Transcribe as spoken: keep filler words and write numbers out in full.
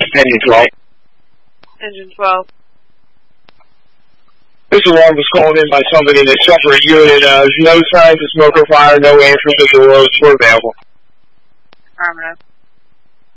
Engine twelve. Engine twelve. This alarm was called in by somebody in the separate unit. Uh, there's no signs of smoke or fire, no answers to the doors were available. Affirmative.